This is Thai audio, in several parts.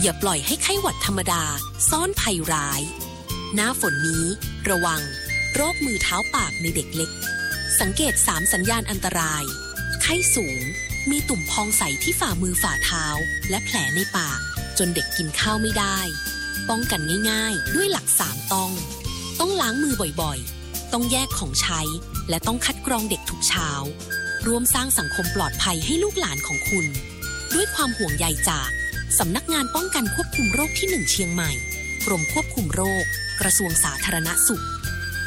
อย่าปล่อยให้ไข้หวัดธรรมดาซ่อนภัยร้ายหน้าฝนนี้ระวังโรคมือเท้าปากในเด็กเล็กสังเกต3สัญญาณอันตรายไข้สูงมีตุ่มพองใสที่ฝ่ามือฝ่าเท้าและแผลในปากจนเด็กกินข้าวไม่ได้ป้องกันง่ายๆด้วยหลัก3ต้องล้างมือบ่อยๆต้องแยกของใช้และต้องคัดกรองเด็กทุกเช้าร่วมสร้างสังคมปลอดภัยให้ลูกหลานของคุณด้วยความห่วงใยจากสำนักงานป้องกันควบคุมโรคที่1เชียงใหม่กรมควบคุมโรคกระทรวงสาธารณสุข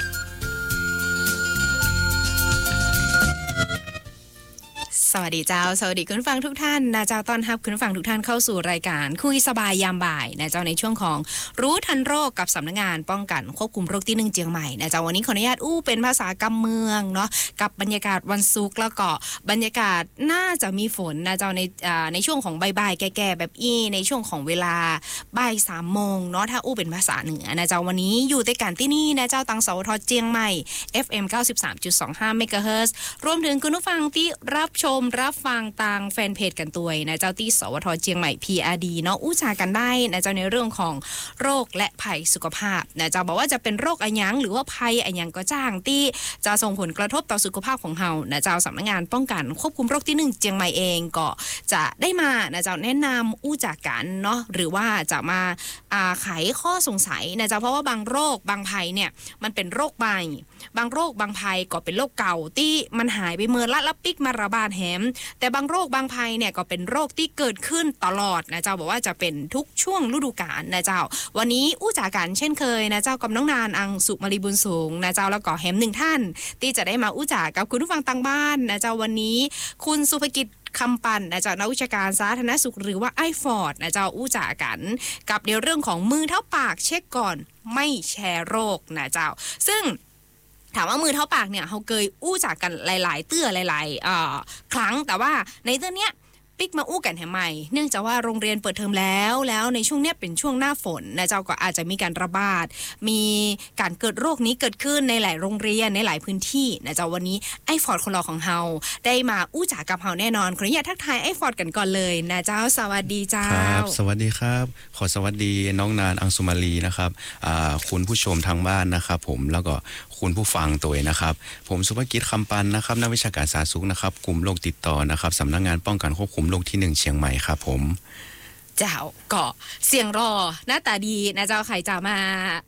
สวัสดีเจ้าสวัสดีคุณฟังทุกท่านนะเจ้าต้อนรับคุณฟังทุกท่านเข้าสู่รายการคุยสบายยามบ่ายนะเจ้าในช่วงของรู้ทันโรคกับสำนักงานป้องกันควบคุมโรคที่1เชียงใหม่นะเจ้าวันนี้ขออนุญาตเป็นภาษากำเมืองเนาะกับบรรยากาศวันศุกร์แล้วก็บรรยากาศน่าจะมีฝนนะเจ้าในช่วงของบ่ายๆแก่ๆแบบในช่วงของเวลาบ่าย 3 โมงเนาะถ้าเป็นภาษาเหนือนะเจ้าวันนี้อยู่ในการที่นี่นะเจ้าตังสวทเชียงใหม่ FM 93.25 เมกะเฮิรตซ์รวมถึงคุณผู้ฟังที่รับชมรับฟังทางแฟนเพจกันตัวนะเจ้าที่สวทเชียงใหม่ PRD เนาะจากันได้นะเจ้าในเรื่องของโรคและภัยสุขภาพนะเจ้าบอกว่าจะเป็นโรคอะหยังหรือว่าภัยอะหยังก็จ้างที่จะส่งผลกระทบต่อสุขภาพของเฮานะเจ้าสำนักงานป้องกันควบคุมโรคที่1เชียงใหม่เองก็จะได้มานะเจ้าแนะนำจากกันเนาะหรือว่าจะมาไขข้อสงสัยนะเจ้าเพราะว่าบางโรคบางภัยเนี่ยมันเป็นโรคใหม่บางโรคบางภัยก็เป็นโรคเก่าที่มันหายไปเมื่อละปิกมาระบาดแหมแต่บางโรคบางภัยเนี่ยก็เป็นโรคที่เกิดขึ้นตลอดนะเจ้าบอกว่าจะเป็นทุกช่วงฤดูกาลนะเจ้าวันนี้จากกันเช่นเคยนะเจ้ากับน้องนานอังสุมารีบุญสูงนะเจ้าแล้วก็แหม1ท่านที่จะได้มาจากกับคุณผู้ฟังทางบ้านนะเจ้าวันนี้คุณสุภกิจคำปันนะเจ้านักวิชาการสาธารณสุขหรือว่าไอฟอร์ดนะเจ้าจากกันกับในเรื่องของมือเท้าปากเช็คก่อนไม่แชร์โรคนะเจ้าซึ่งถามว่ามือเท้าปากเนี่ยเขาเคยจากกันหลายๆเตื้อหลายๆครั้งแต่ว่าในเตื้อเนี้ยปิกมากันแห่ใหม่เนื่องจากว่าโรงเรียนเปิดเทอมแล้วในช่วงนี้เป็นช่วงหน้าฝนนะเจ้าก็อาจจะมีการระบาดมีการเกิดโรคนี้เกิดขึ้นในหลายโรงเรียนในหลายพื้นที่นะเจ้าวันนี้ไอฟอร์ดคนรอของเฮาได้มาจากกับเฮาแน่นอนขออนุญาตทักทายไอฟอร์ดกันก่อนเลยนะเจ้าสวัสดีเจ้าครับสวัสดีครับขอสวัสดีน้องนานอังสุมาลีนะครับคุณผู้ชมทางบ้านนะครับผมแล้วก็คุณผู้ฟังตัวนะครับผมสุภกิจคำปันนะครับนักวิชาการสาธารณสุขนะครับกลุ่มโรคติดต่อนะครับสำนักงานป้องกันควบคุมโรคที่1เชียงใหม่ครับผมเจ้าก็เสียงรอหน้าตาดีนะเจ้าใครจะมา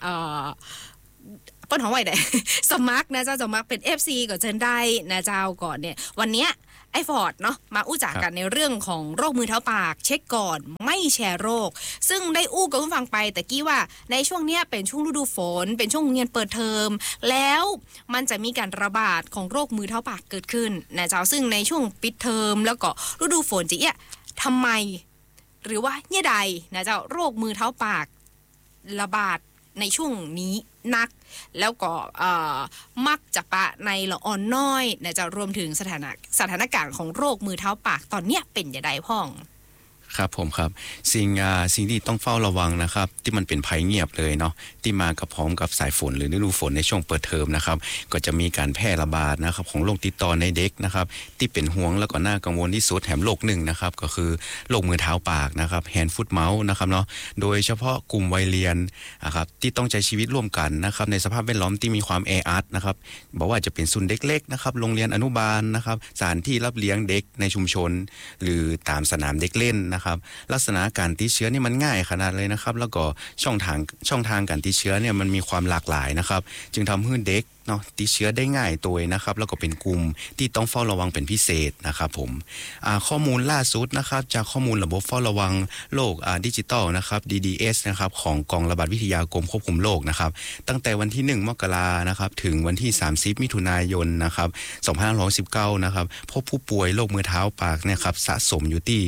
ป้นของไหวได้ สมัครนะเจ้าจะมักเป็น FC ก็เชิญได้นะเจ้าก่อนเนี่ยวันเนี้ยไอฟอร์ดเนาะมาจากกันในเรื่องของโรคมือเท้าปากเช็คก่อนไม่แชร์โรคซึ่งได้กับคุณฟังไปแต่กี้ว่าในช่วงเนี้ยเป็นช่วงฤดูฝนเป็นช่วงเรียนเปิดเทอมแล้วมันจะมีการระบาดของโรคมือเท้าปากเกิดขึ้นนะเจ้าซึ่งในช่วงปิดเทอมแล้วก็ฤดูฝนจะทำไมหรือว่าใดนะเจ้าโรคมือเท้าปากระบาดในช่วงนี้นักแล้วก็มักจะปะในละอ่อนน้อยนะจะรวมถึงสถานการณ์ของโรคมือเท้าปากตอนเนี้ยเป็นอย่างไรพ่องครับผมครับสิ่งที่ต้องเฝ้าระวังนะครับที่มันเป็นภัยเงียบเลยเนาะที่มากับพร้อมกับสายฝนหรือฤดูฝนในช่วงเปิดเทอมนะครับก็จะมีการแพร่ระบาดนะครับของโรคติดต่อในเด็กนะครับที่เป็นห่วงแล้วก็น่ากังวลที่สุดแถมโรคหนึ่งนะครับก็คือโรคมือเท้าปากนะครับแฮนด์ฟุตเมาส์นะครับเนาะโดยเฉพาะกลุ่มวัยเรียนนะครับที่ต้องใช้ชีวิตร่วมกันนะครับในสภาพแวดล้อมที่มีความแออัดนะครับบอกว่าจะเป็นศูนย์เด็กเล็กนะครับโรงเรียนอนุบาลนะครับสถานที่รับเลี้ยงเด็กในชุมชนหรือตามสนามเด็กเล่นลักษณะการติดเชื้อนี่มันง่ายขนาดเลยนะครับแล้วก็ช่องทางการติดเชื้อเนี่ยมันมีความหลากหลายนะครับจึงทำให้เด็กเนาะติดเชื้อได้ง่ายตัวนะครับแล้วก็เป็นกลุ่มที่ต้องเฝ้าระวังเป็นพิเศษนะครับผมข้อมูลล่าสุดนะครับจากข้อมูลระบบเฝ้าระวังโรคดิจิตอลนะครับ DDS นะครับของกองระบาดวิทยากรมควบคุมโรคนะครับตั้งแต่วันที่1มกราคมนะครับถึงวันที่30มิถุนายนนะครับ2519นะครับพบผู้ป่วยโรคมือเท้าปากเนี่ยครับสะสมอยู่ที่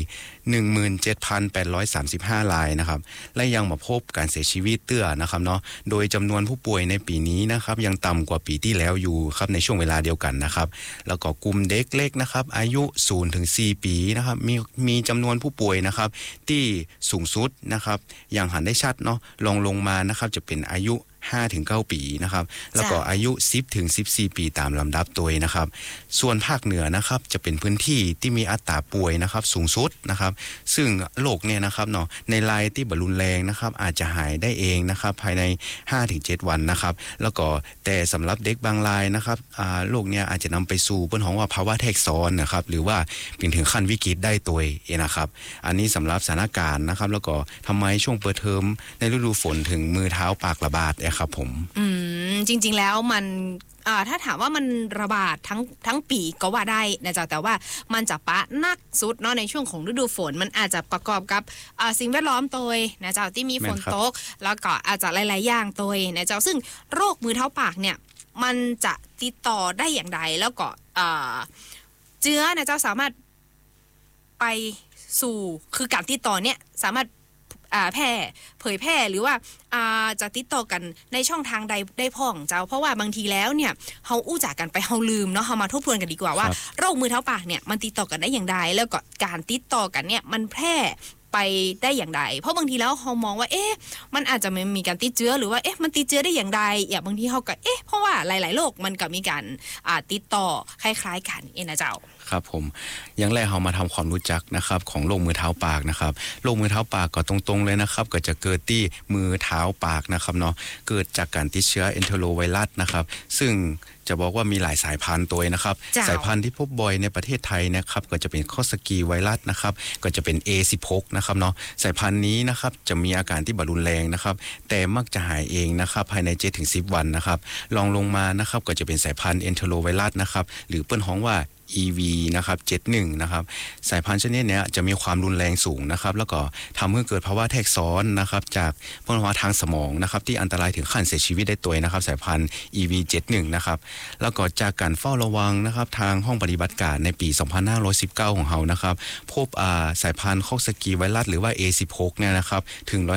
17,835 รายนะครับและยังมาพบการเสียชีวิตเตื้อนะครับเนาะโดยจำนวนผู้ป่วยในปีนี้นะครับยังต่ำกว่าปีที่แล้วอยู่ครับในช่วงเวลาเดียวกันนะครับแล้วก็กลุ่มเด็กเล็กนะครับอายุ 0-4 ปีนะครับมีจำนวนผู้ป่วยนะครับที่สูงสุดนะครับอย่างหันได้ชัดเนาะลงมานะครับจะเป็นอายุ 5-9 ปีนะครับแล้วก็อายุ10-14 ปีตามลำดับตัวนะครับส่วนภาคเหนือนะครับจะเป็นพื้นที่ที่มีอัตราป่วยนะครับสูงสุดนะครับซึ่งโรคเนี่ยนะครับเนาะในรายที่บรรลุแรงนะครับอาจจะหายได้เองนะครับภายใน 5-7 วันนะครับแล้วก็แต่สำหรับเด็กบางรายนะครับโรคเนี่ยอาจจะนำไปสู่เปิ้นฮ้องว่าภาวะแทรกซ้อนนะครับหรือว่าเป็นถึงขั้นวิกฤตได้ตัวเองนะครับอันนี้สำหรับสถานการณ์นะครับแล้วก็ทำไมช่วงเปิดเทอมในฤดูฝนถึงมือเท้าปากระบาดครับผมจริงๆแล้วมันถ้าถามว่ามันระบาดทั้งปีก็ว่าได้นะจ๊ะแต่ว่ามันจะปะนักสุดเนาะในช่วงของฤดูฝนมันอาจจะประกอบกับสิ่งแวดล้อมตัวนะจ๊ะที่มีฝนตกแล้วก็อาจจะหลายๆอย่างตัวนะจ๊ะซึ่งโรคมือเท้าปากเนี่ยมันจะติดต่อได้อย่างไรแล้วก็เชื้อนะจ๊ะสามารถไปสู่คือการติดต่อเนี่ยสามารถเผยแพร่หรือว่าจะติดต่อกันในช่องทางใดได้พ้องเจ้าเพราะว่าบางทีแล้วเนี่ยเฮาอู้จากกันไปเฮาลืมเนาะเฮามาทบทวนกันดีกว่าว่าโรคมือเท้าปากเนี่ยมันติดต่อกันได้อย่างไรแล้วก็การติดต่อกันเนี่ยมันแพร่ไปได้อย่างไรเพราะบางทีแล้วเฮามองว่ามันอาจจะไม่มีการติดเชื้อหรือว่ามันติดเชื้อได้อย่างไรอย่างบางทีเฮาก็เพราะว่าหลายๆโรคมันก็มีการติดต่อคล้ายๆกันนะเจ้าครับผมอย่างแรกเรามาทำความรู้จักนะครับของโรคมือเท้าปากนะครับโรคมือเท้าปากก็ตรงๆเลยนะครับก็จะเกิดที่มือเท้าปากนะครับเนาะเกิดจากการติดเชื้อเอนโทโรไวรัสนะครับซึ่งจะบอกว่ามีหลายสายพันธุ์ตัวนะครับสายพันธุ์ที่พบบ่อยในประเทศไทยนะครับก็จะเป็นคอสกีไวรัสนะครับก็จะเป็น A16 นะครับเนาะสายพันธุ์นี้นะครับจะมีอาการที่บรุนแรงนะครับแต่มักจะหายเองนะครับภายใน 7-10 วันนะครับรองลงมานะครับก็จะเป็นสายพันธุ์เอนโทโรไวรัสนะครับหรือเปิ้นฮ้องว่าEV นะครับ71นะครับสายพันธุ์ชนิดนี้จะมีความรุนแรงสูงนะครับแล้วก็ทำให้เกิดภาวะแทรกซ้อนนะครับจากภาวะทางสมองนะครับที่อันตรายถึงขั้นเสียชีวิตได้ตัวนะครับสายพันธุ์ EV 71นะครับแล้วก็จากการเฝ้าระวังนะครับทางห้องปฏิบัติการในปี2519ของเฮานะครับพบสายพันธุ์คอกสกีไวรัสหรือว่า A16 เนี่ยนะครับถึง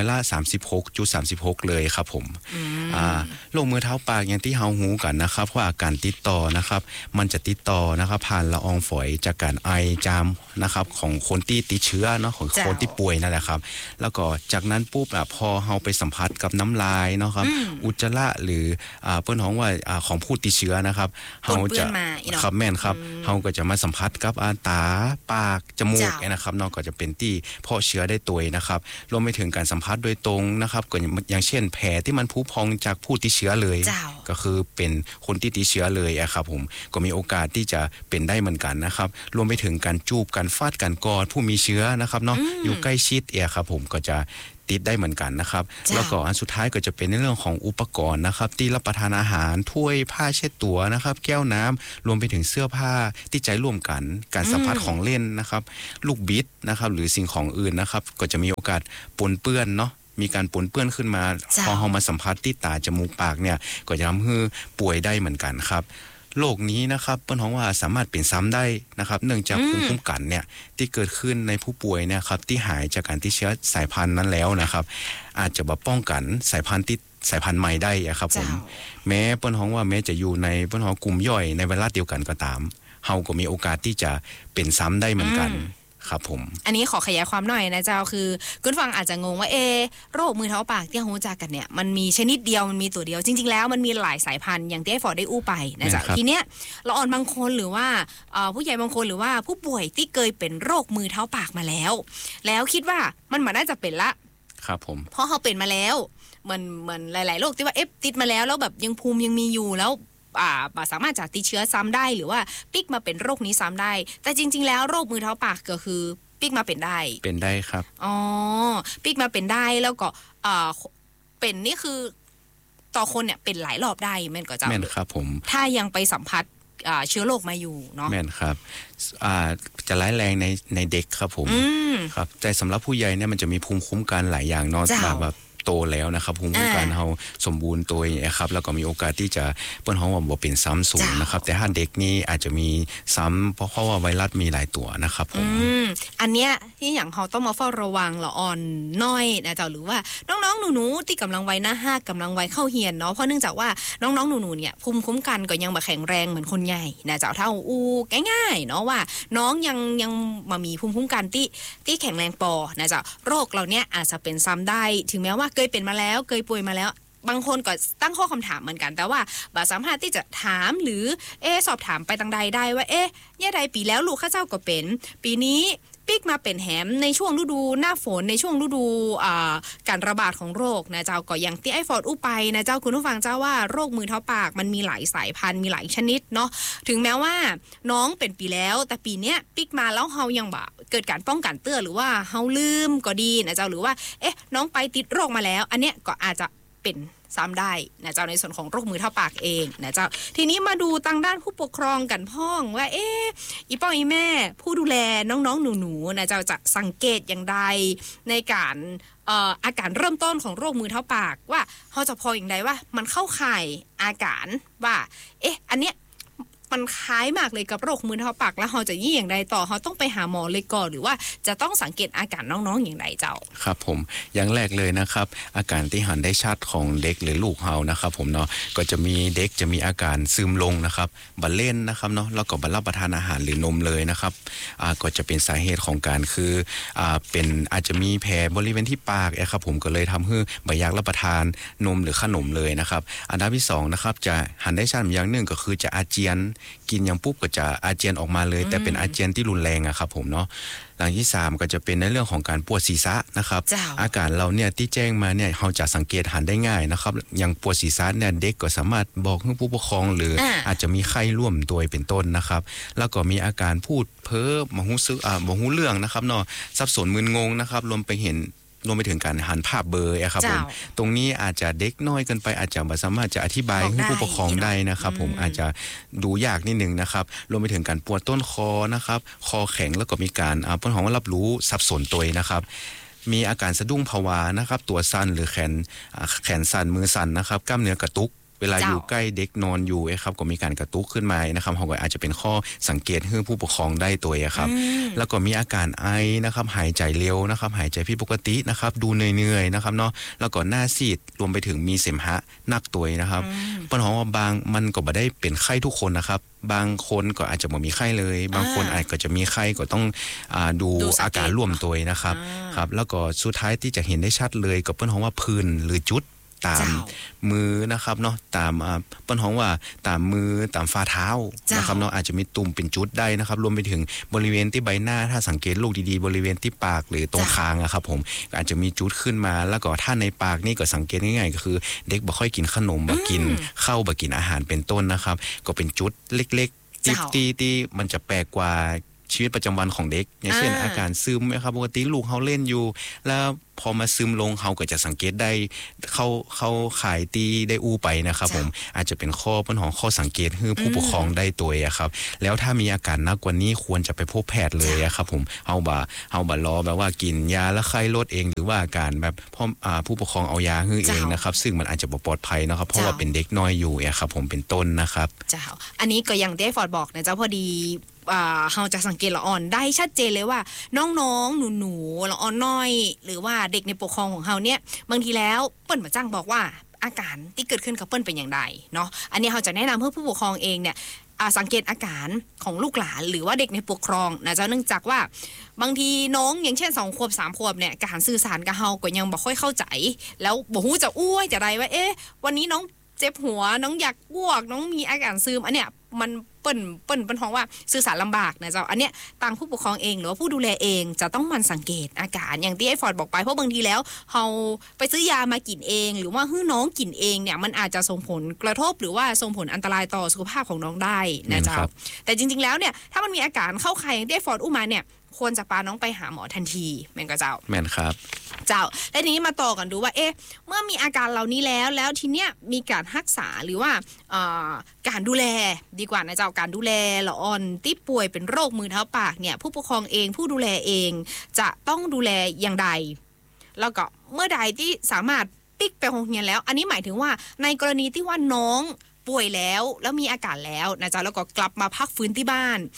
36.36% เลยครับผมโรคมือเท้าปากอย่างที่เฮาฮู้กันนะครับว่าอาการติดต่อนะครับมันจะติดต่อนะครับผ่านละอองฝอยจากการไอจามนะครับของคนที่ติดเชื้อเนาะของคนที่ป่วยนั่นแหละครับแล้วก็จากนั้นปุ๊บพอเฮาไปสัมผัสกับน้ำลายเนาะครับอุจจาระหรือเปิ้นฮ้องว่าของผู้ติดเชื้อนะครับเฮาจะครับแม่นครับเฮาก็จะมาสัมผัสกับตาปากจมูกนะครับเนาะก็จะเป็นที่เพาะเชื้อได้ตัวนะครับรวมไปถึงการสัมผัสโดยตรงนะครับก็อย่างเช่นแผลที่มันพุพองจากผู้ติดเชื้อเลยก็คือเป็นคนที่ติดเชื้อเลยครับผมก็มีโอกาสที่จะเป็นได้เหมือนกันนะครับรวมไปถึงการจูบการฟาดการกอดผู้มีเชื้อนะครับเนาะอยู่ใกล้ชิดครับผมก็จะติดได้เหมือนกันนะครับแล้วก็อันสุดท้ายก็จะเป็นในเรื่องของอุปกรณ์นะครับที่รับประทานอาหารถ้วยผ้าเช็ดตัวนะครับแก้วน้ำรวมไปถึงเสื้อผ้าที่ใช้ร่วมกันการสัมผัสของเล่นนะครับลูกบิดนะครับหรือสิ่งของอื่นนะครับก็จะมีโอกาสปนเปื้อนเนาะมีการปนเปื้อนขึ้นมาพอเฮามาสัมผัสที่ตาจมูกปากเนี่ยก็จะทำให้ป่วยได้เหมือนกันครับโรคนี้นะครับเปิ้นฮ้องว่าสามารถเป็นซ้ำได้นะครับเนื่องจากภูมิคุ้มกันเนี่ยที่เกิดขึ้นในผู้ป่วยเนี่ยครับที่หายจากการติดเชื้อสายพันธุ์นั้นแล้วนะครับอาจจะป้องกันสายพันธุ์ใหม่ได้ครับผมแม้เปิ้นฮ้องว่าแม้จะอยู่ในเปิ้นฮ้องกลุ่มย่อยในไวรัสเดียวกันก็ตามเฮาก็มีโอกาสที่จะเป็นซ้ำได้เหมือนกันครับผมอันนี้ขอขยายความหน่อยนะเจ้าคือคุณฟังอาจจะงงว่าโรคมือเท้าปากที่ฮู้จักกันเนี่ยมันมีชนิดเดียวมันมีตัวเดียวจริงๆแล้วมันมีหลายสายพันธุ์อย่างที่ไอ้ฟอร์ดได้อู้ไปนะจ๊ะทีเนี้ยละอ่อนบางคนหรือว่าผู้ใหญ่บางคนหรือว่าผู้ป่วยที่เคยเป็นโรคมือเท้าปากมาแล้วคิดว่ามันน่าจะเป็นละครับผมเพราะเขาเป็นมาแล้วเหมือนหลายๆโรคที่ว่าติดมาแล้วแบบยังภูมิยังมีอยู่แล้วสามารถจะติดเชื้อซ้ำได้หรือว่าปิกมาเป็นโรคนี้ซ้ำได้แต่จริงๆแล้วโรคมือเท้าปากก็คือปิกมาเป็นได้ครับปิกมาเป็นได้แล้วก็เป็นนี่คือต่อคนเนี่ยเป็นหลายรอบได้แม่นก็จะแม่นครับผมถ้ายังไปสัมผัสเชื้อโรคมาอยู่เนาะแม่นครับจะร้ายแรงในเด็กครับผมครับแต่สำหรับผู้ใหญ่เนี่ยมันจะมีภูมิคุ้มกันหลายอย่างเนาะแบบโตแล้วนะครับภูมิคุ้มกันเฮาสมบูรณ์ตัวครับแล้วก็มีโอกาสที่จะเปิ้นฮ้องว่าบ่เป็นซ้ำสูงนะครับแต่ถ้าเด็กนี่อาจจะมีซ้ำเพราะว่าไวรัสมีหลายตัวนะครับผมอันเนี้ยที่อย่างเฮาต้องมาเฝ้าระวังละอ่อนน้อยนะเจ้าหรือว่าน้องๆหนูๆที่กำลังวัยหน้าห้ากำลังวัยเข้าเรียนเนาะเพราะเนื่องจากว่าน้องๆหนูๆเนี่ยภูมิคุ้มกันก็ยังบ่แข็งแรงเหมือนคนใหญ่นะเจ้าเท่าง่ายๆเนาะว่าน้องยังมามีภูมิคุ้มกันที่แข็งแรงพอนะเจ้าโรคเหล่านี้อาจจะเป็นซ้ำได้ถึงแม้ว่าเคยเป็นมาแล้วเคยป่วยมาแล้วบางคนก็ตั้งข้อคำถามเหมือนกันแต่ว่าบ่สามารถที่จะถามหรือสอบถามไปทางใดได้ว่าย่าใดปีแล้วลูกข้าเจ้าก็เป็นปีนี้ปิกมาเป็นแหมในช่วงฤดูหน้าฝนในช่วงฤดูการระบาดของโรคนะเจ้าก็อย่างที่ไอ้ฟอร์ดอู้ไปนะเจ้าคุณผู้ฟังเจ้าว่าโรคมือเท้าปากมันมีหลายสายพันธุ์มีหลายชนิดเนาะถึงแม้ว่าน้องเป็นปีแล้วแต่ปีเนี้ยปิกมาแล้วเฮายังแบบเกิดการป้องกันเตื้อหรือว่าเฮาลืมก็ดีนะเจ้าหรือว่าน้องไปติดโรคมาแล้วอันเนี้ยก็อาจจะเป็นซ้ำได้นะเจ้าในส่วนของโรคมือเท้าปากเองนะเจ้าทีนี้มาดูทางด้านผู้ปกครองกันพ่องว่าอีป้องอีแม่ผู้ดูแลน้องๆหนูๆนะเจ้าจะสังเกตอย่างใดในการอาการเริ่มต้นของโรคมือเท้าปากว่าเขาจะพออย่างใดว่ามันเข้าข่ายอาการว่าอันเนี้ยมันคล้ายมากเลยกับโรคมือเท้าปากแล้วเขาจะยี่อย่างใดต่อเขาต้องไปหาหมอเลยก่อนหรือว่าจะต้องสังเกตอาการน้องๆอย่างไรเจ้าครับผมอย่างแรกเลยนะครับอาการที่หันได้ชัดของเด็กหรือลูกเฮานะครับผมเนาะก็จะมีเด็กจะมีอาการซึมลงนะครับบัดเล่นนะครับเนาะแล้วก็บัดรับประทานอาหารหรือนมเลยนะครับก็จะเป็นสาเหตุของการคือเป็นอาจจะมีแผลบริเวณที่ปากครับผมก็เลยทำให้บ่อยากรับประทานนมหรือขนมเลยนะครับอันดับที่2นะครับจะหันได้ชัดอย่างหนึ่งก็คือจะอาเจียนกินอย่างปุ๊บก็จะอาเจียนออกมาเลยแต่เป็นอาเจียนที่รุนแรงอะครับผมเนาะหลังที่3ก็จะเป็นในเรื่องของการปวดศีรษะนะครับอาการเราเนี่ยที่แจ้งมาเนี่ยเราจะสังเกตหันได้ง่ายนะครับอย่างปวดศีรษะเนี่ยเด็กก็สามารถบอกให้ผู้ปกครองหรืออาจจะมีไข้ร่วมตัวเป็นต้นนะครับแล้วก็มีอาการพูดเพ้อบ่ฮู้เรื่องนะครับเนาะสับสนมึนงงนะครับรวมไปถึงการหันภาพเบลอครับผมตรงนี้อาจจะเด็กน้อยเกินไปอาจจะไม่สามารถจะอธิบายให้ผู้ปกครองได้นะครับผมอาจจะดูยากนิดนึงนะครับรวมไปถึงการปวดต้นคอนะครับคอแข็งแล้วก็มีการต้นหอมรับรู้สับสนตัวนะครับมีอาการสะดุ้งภาวะนะครับตัวสั่นหรือแขนสั่นมือสั่นนะครับกล้ามเนื้อกระตุกเวลาอยู่ใกล้เด็กนอนอยู่ครับก็มีการกระตุกขึ้นมานะครับเขาก็อาจจะเป็นข้อสังเกตให้ผู้ปกครองได้ตัวครับแล้วก็มีอาการไอนะครับหายใจเร็วนะครับหายใจผิดปกตินะครับดูเหนื่อยๆนะครับเนาะแล้วก็หน้าซีดรวมไปถึงมีเสมหะนักตัวนะครับปัญหาว่าบางมันก็บ่ได้เป็นไข้ทุกคนนะครับบางคนก็อาจจะไม่มีไข้เลยบางคนอาจจะมีไข้ก็ต้องดูอาการร่วมตัวนะครับครับแล้วก็สุดท้ายที่จะเห็นได้ชัดเลยก็เป็นเพราะว่าผื่นหรือจุดตามมือนะครับเนาะตามเปิ้นฮ้องว่าตามมือตามฝ่าเท้านะครับเนาะอาจจะมีตุ่มเป็นจุดได้นะครับรวมไปถึงบริเวณที่ใบหน้าถ้าสังเกตลูกดีๆบริเวณที่ปากหรือตรงคางอะครับผมอาจจะมีจุดขึ้นมาแล้วก็ถ้าในปากนี่ก็สังเกตง่ายๆก็คือเด็กบ่ค่อยกินขนมบ่กินข้าวบ่กินอาหารเป็นต้นนะครับก็เป็นจุดเล็กๆที่มันจะแปลกกว่าชีวิตประจำวันของเด็กอย่างเช่นอาการซึมนะครับปกติลูกเขาเล่นอยู่แล้วพอมาซึมลงเขาก็จะสังเกตได้เขาขายตีได้อู้ไปนะครับผมอาจจะเป็นข้อปัญหาข้อสังเกตให้ผู้ปกครองได้ตัวครับแล้วถ้ามีอาการหนักกว่านี้ควรจะไปพบแพทย์เลยครับผมเฮาบ่รอแบบว่ากินยาแล้วไข้ลดเองหรือว่าอาการแบบผู้ปกครองเอายาให้เองนะครับซึ่งมันอาจจะบ่ปลอดภัยนะครับเพราะว่าเป็นเด็กน้อยอยู่ครับผมเป็นต้นนะครับอันนี้ก็อย่างที่ฟอร์ดบอกนะเจ้าพอดีเราจะสังเกตละอ่อนได้ชัดเจนเลยว่าน้องๆหนูๆละอ่อนน้อยหรือว่าเด็กในปกครองของเราเนี่ยบางทีแล้วเปิ้นมาจ้างบอกว่าอาการที่เกิดขึ้นกับเปิ้นเป็นอย่างไรเนาะอันนี้เราจะแนะนำเพื่อผู้ปกครองเองเนี่ยสังเกตอาการของลูกหลานหรือว่าเด็กในปกครองนะเจ้าเนื่องจากว่าบางทีน้องอย่างเช่น2 ขวบ 3 ขวบเนี่ยการสื่อสารกับเราก็ยังบ่ค่อยเข้าใจแล้วบ่ฮู้จะอ้วยจะไรว่าวันนี้น้องเจ็บหัวน้องอยากอ้วกน้องมีอาการซึมอันเนี้ยมันเปิ้นท้องว่าสื่อสารลำบากนะเจ้าอันเนี้ยต่างผู้ปกครองเองหรือว่าผู้ดูแลเองจะต้องมันสังเกตอาการอย่างที่ไอ้ฟอร์ดบอกไปเพราะบางทีแล้วเราไปซื้อยามากินเองหรือว่าให้น้องกินเองเนี่ยมันอาจจะส่งผลกระทบหรือว่าส่งผลอันตรายต่อสุขภาพของน้องได้นะเจ้าแต่จริงๆแล้วเนี่ยถ้ามันมีอาการเข้าข่ายอย่างที่ไอ้ฟอร์ดอุ้มมาเนี่ยควรจะพาน้องไปหาหมอทันทีแม่นก็เจ้าแม่นครับเจ้าและทีนี้มาต่อกันดูว่าเมื่อมีอาการเหล่านี้แล้วทีเนี้ยมีการรักษาหรือว่าการดูแลดีกว่านะเจ้าการดูแลละอ่อนที่ป่วยเป็นโรคมือเท้าปากเนี่ยผู้ปกครองเองผู้ดูแลเองจะต้องดูแลอย่างใดแล้วก็เมื่อใดที่สามารถปิกไปโรงเรียนแล้วอันนี้หมายถึงว่าในกรณีที่ว่าน้องป่วยแล้วมีอาการแล้วนะเจ้าแล้วก็กลับมาพักฟื้นที่บ้าน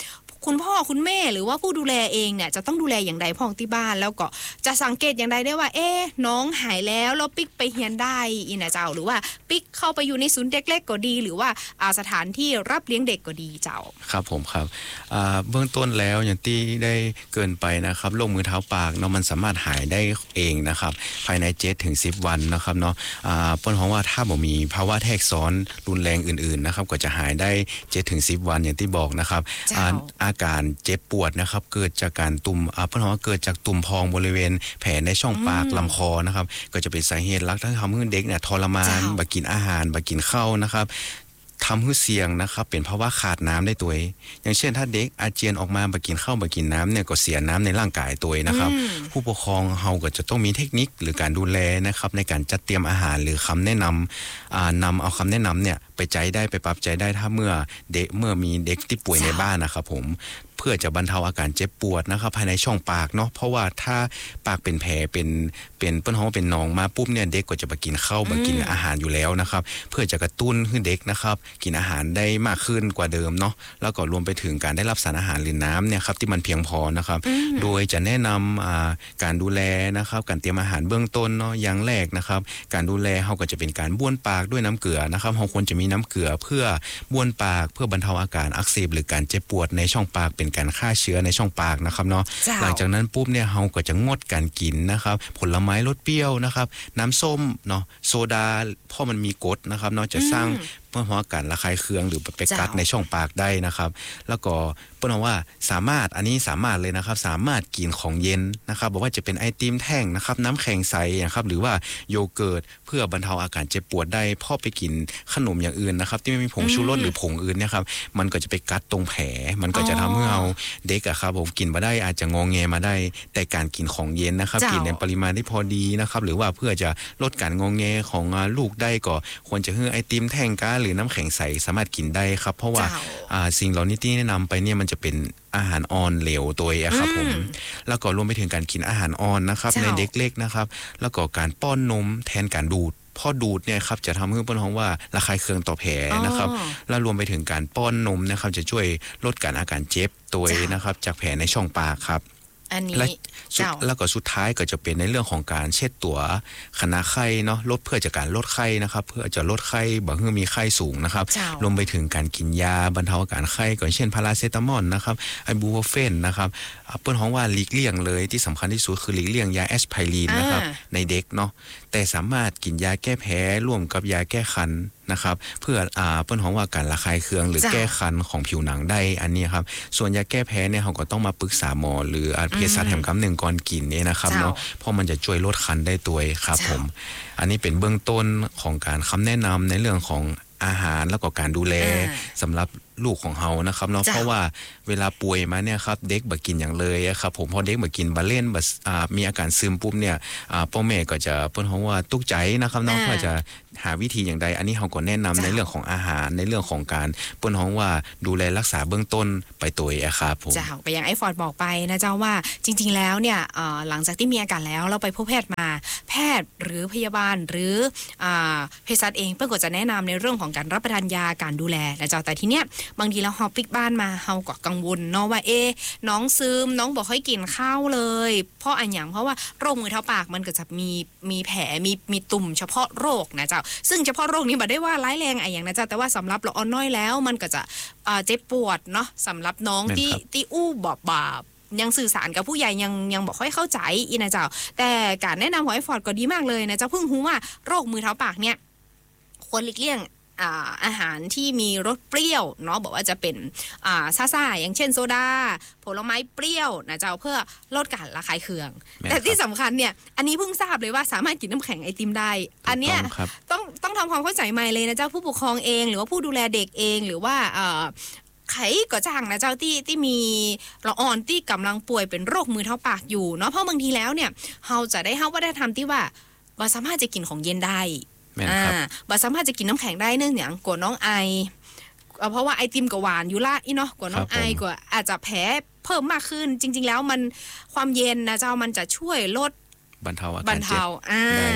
คุณพ่อคุณแม่หรือว่าผู้ดูแลเองเนี่ยจะต้องดูแลอย่างใดพ่องที่บ้านแล้วก็จะสังเกตอย่างใดได้ว่าน้องหายแล้วปิ๊กไปเฮียนได้อีนะเจ้าหรือว่าปิ๊กเข้าไปอยู่ในศูนย์เด็กเล็กก็ดีหรือว่าสถานที่รับเลี้ยงเด็กก็ดีเจ้าครับผมครับเบื้องต้นแล้วอย่างที่ได้เกินไปนะครับโรคมือเท้าปากเนาะมันสามารถหายได้เองนะครับภายใน7 ถึง 10 วันนะครับเนาะเปิ้นของว่าถ้าบ่มีภาวะแทรกซ้อนรุนแรงอื่นๆนะครับก็จะหายได้7 ถึง 10 วันอย่างที่บอกนะครับอาการเจ็บปวดนะครับเกิดจากการตุ่มเปิ้นของว่าเกิดจากตุ่มพองบริเวณแผลในช่องปากลำคอนะครับก็จะเป็นสาเหตุหลักที่ทำให้เด็กเนี่ยทรมานบ่กินอาหารบ่กินข้าวนะครับทำให้เสี่ยงนะครับเป็นภาวะขาดน้ำได้ตัวอย่างเช่นถ้าเด็กอาเจียนออกมาบ่กินข้าวบ่กินน้ำเนี่ยก็เสียน้ำในร่างกายตัวนะครับผู้ปกครองเฮาก็จะต้องมีเทคนิคหรือการดูแลนะครับในการจัดเตรียมอาหารหรือคำแนะนำนำเอาคำแนะนำเนี่ยไปใจได้ไปปรับใจได้ถ้าเมื่อมีเด็กที่ป่วยในบ้านนะครับผมเพื่อจะบรรเทาอาการเจ็บปวดนะครับภายในช่องปากเนาะเพราะว่าถ้าปากเป็นแผลเป็นเปิ้นฮ้องเป็นหนองมาปุ๊บเนี่ยเด็กก็จะบ่กินข้าวบ่กินอาหารอยู่แล้วนะครับเพื่อจะกระตุ้นให้เด็กนะครับกินอาหารได้มากขึ้นกว่าเดิมเนาะแล้วก็รวมไปถึงการได้รับสารอาหารหรือน้ำเนี่ยครับที่มันเพียงพอนะครับโดยจะแนะนำการดูแลนะครับการเตรียมอาหารเบื้องต้นเนาะอย่างแรกนะครับการดูแลเฮาก็จะเป็นการบ้วนปากด้วยน้ำเกลือนะครับเฮาควรจะมีน้ำเกลือเพื่อบ้วนปากเพื่อบรรเทาอาการอักเสบหรือการเจ็บปวดในช่องปากเป็นการฆ่าเชื้อในช่องปากนะครับเนาะหลังจากนั้นปุ๊บเนี่ยเฮาก็จะงดการกินนะครับผลไม้รสเปรี้ยวนะครับน้ำส้มเนาะโซดาเพราะมันมีกรดนะครับเนาะจะสร้างเพื่ออาการระคายเคืองหรือไปกัดในช่องปากได้นะครับแล้วก็เปิ้นว่าสามารถเลยนะครับสามารถกินของเย็นนะครับบอกว่าจะเป็นไอติมแท่งนะครับน้ำแข็งใสนะครับหรือว่าโยเกิร์ตเพื่อบรรเทาอาการเจ็บปวดได้พอไปกินขนมอย่างอื่นนะครับที่ไม่มีผงชูรสหรือผงอื่นเนี่ยครับมันก็จะไปกัดตรงแผลมันก็จะทำให้เราเด็กอะครับผมกินมาได้อาจจะงอแงมาได้แต่การกินของเย็นนะครับกินในปริมาณที่พอดีนะครับหรือว่าเพื่อจะลดการงอแงของลูกได้ก็ควรจะให้ไอติมแท่งหรือน้ำแข็งใสสามารถกินได้ครับเพราะว่าสิ่งเหล่านี้ที่แนะนำไปเนี่ยมันจะเป็นอาหารอ่อนเหลวตัวครับผมแล้วก็รวมไปถึงการกินอาหารอ่อนนะครับในเด็กเล็กนะครับแล้วก็การป้อนนมแทนการดูดพอดูดเนี่ยครับจะทำให้เปิ้นฮ้องว่าระคายเคืองต่อแผลนะครับแล้วรวมไปถึงการป้อนนมนะครับจะช่วยลดการอาการเจ็บตัวนะครับจากแผลในช่องปากครับอันนี้แล้วก็สุดท้ายก็จะเป็นในเรื่องของการเช็ดตัวคณะไข้เนาะลดเพื่อจะการลดไข้นะครับเพื่อจะลดไข้บ่ให้มีไข้สูงนะครับรวมไปถึงการกินยาบรรเทาอาการไข้ก่อนเช่นพาราเซตามอลนะครับไอบูโพรเฟนนะครับเปิ้นฮ้องว่าหลีกเลี่ยงเลยที่สำคัญที่สุดคือหลีกเลี่ยงยาแอสไพรินนะครับในเด็กเนาะแต่สามารถกินยาแก้แพ้ร่วมกับยาแก้คันนะครับเพื่อเปิ้นฮ้องว่าการระคายเคืองหรือแก้คันของผิวหนังได้อันนี้ครับส่วนยาแก้แพ้เนี่ยเราก็ต้องมาปรึกษาหมอหรือเภสัชแห่งคำหนึ่งก่อนกินนี่นะครับเนาะเพราะมันจะช่วยลดคันได้ตัวครับผมอันนี้เป็นเบื้องต้นของการคำแนะนำในเรื่องของอาหารแล้วก็การดูแลสำหรับลูกของเฮานะครับเนาะเพราะว่าเวลาป่วยมาเนี่ยครับเด็กบ่กินอย่างเลยครับผมพอเด็กบ่กินบ่เล่นบ่มีอาการซึมปุ๊บเนี่ยพ่อแม่ก็จะเปิ้นฮ้องว่าตกใจนะครับเนาะว่าจะหาวิธีอย่างใดอันนี้เฮาก็แนะนำในเรื่องของอาหารในเรื่องของการเปิ้นฮ้องว่าดูแลรักษาเบื้องต้นไปตัวครับผมเจ้าไปอย่างไอ้ฟอร์ดบอกไปนะเจ้าว่าจริงๆแล้วเนี่ยหลังจากที่มีอาการแล้วเราไปพบแพทย์มาแพทย์หรือพยาบาลหรือเภสัชเองเปิ้นก็จะแนะนำในเรื่องของการรับประทานยาการดูแลนะเจ้าแต่ทีเนี้ยบางทีแล้วเฮาปิกบ้านมาเฮาก็กังวลเนาะว่าน้องซึมน้องบ่ค่อยกินข้าวเลยเพราะอันอย่างเพราะว่าโรคมือเท้าปากมันก็จะมีแผลมีตุ่มเฉพาะโรคนะเจ้าซึ่งเฉพาะโรคนี้บ่ได้ว่าร้ายแรงอย่างนะเจ้าแต่ว่าสำหรับละอ่อนน้อยแล้วมันก็จะเจ็บปวดเนาะสำหรับน้องที่อู้บาปยังสื่อสารกับผู้ใหญ่ยังบอกค่อยเข้าใจอีนะเจ้าแต่การแนะนำของไอ้ฟอร์ดก็ดีมากเลยนะเจ้าเพิ่งรู้ว่าโรคมือเท้าปากเนี่ยควรหลีกเลี่ยงอาหารที่มีรสเปรี้ยวเนาะบอกว่าจะเป็นซ่าๆอย่างเช่นโซดาผลไม้เปรี้ยวนะเจ้าเพื่อลดการระคายเคืองแต่ที่สำคัญเนี่ยอันนี้เพิ่งทราบเลยว่าสามารถกินน้ำแข็งไอติมได้อันเนี้ยต้องทำความเข้าใจใหม่เลยนะเจ้าผู้ปกครองเองหรือว่าผู้ดูแลเด็กเองหรือว่าใครก็จ้างนะเจ้าที่มีละอ่อนที่กำลังป่วยเป็นโรคมือเท้าปากอยู่เนาะเพราะบางทีแล้วเนี่ยเราจะได้วัฒนธรรมที่ว่าสามารถจะกินของเย็นได้บ่สามารถจะกินน้ำแข็งได้เนื่องจากกลัวน้องไอเพราะว่าไอติมก็หวานอยู่ละอีเนาะกลัวน้องไอก็อาจจะแพ้เพิ่มมากขึ้นจริงๆแล้วมันความเย็นนะเจ้ามันจะช่วยลดบรรเทาอาการเจ็บได้ครับ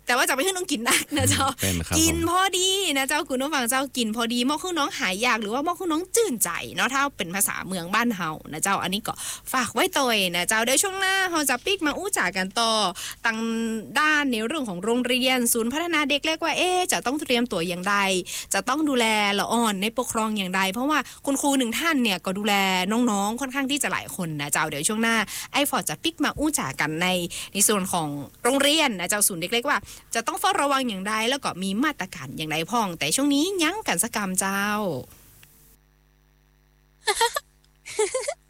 แต่ว่าจะไม่ให้น้องกินนักนะเจ้าเป็นครับกินผมพอดีนะเจ้าคุณผู้ฟังเจ้ากินพอดีหม้อคือน้องหายยากหรือว่าหม้อคือน้องจื่นใจเนาะถ้าเป็นภาษาเมืองบ้านเฮานะเจ้าอันนี้ก็ฝากไว้ตัวนะเจ้าเดี๋ยวช่วงหน้าเราจะปิกมาอู้จ่ากันต่อตั้งด้านในเรื่องของโรงเรียนศูนย์พัฒนาเด็กเล็กว่าจะต้องเตรียมตัวอย่างไรจะต้องดูแลละอ่อนในปกครองอย่างไรเพราะว่าคุณครูหนึ่งท่านเนี่ยก็ดูแลน้องๆค่อนข้างที่จะหลายคนนะเจ้าเดี๋ยวช่วงหน้าไอฟอร์ดจะปิกมาอู้จ่ากันในส่วนของโรงเรียนนะเจ้าศูนย์เด็กเล็กว่าจะต้องเฝ้าระวังอย่างไรแล้วก็มีมาตรการอย่างไรพ่องแต่ช่วงนี้ยั้งกันสักกรรมเจ้า